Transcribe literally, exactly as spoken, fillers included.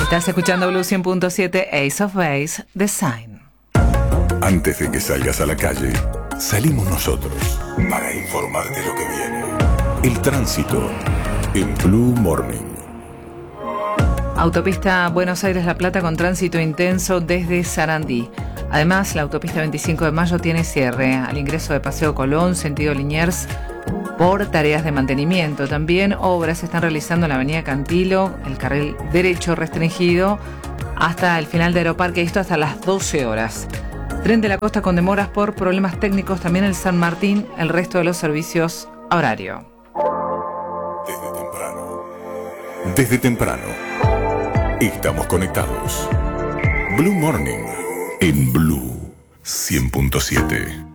Estás escuchando Blue cien punto siete, Ace of Base, Design. Antes de que salgas a la calle, salimos nosotros para informarte lo que viene. El tránsito en Blue Morning. Autopista Buenos Aires-La Plata con tránsito intenso desde Sarandí. Además, la autopista veinticinco de mayo tiene cierre al ingreso de Paseo Colón, sentido Liniers, por tareas de mantenimiento. También obras se están realizando en la avenida Cantilo, el carril derecho restringido hasta el final de Aeroparque, esto hasta las doce horas. Tren de la Costa con demoras por problemas técnicos, también el San Martín, el resto de los servicios a horario. Desde temprano. Desde temprano. Estamos conectados. Blue Morning en Blue cien punto siete.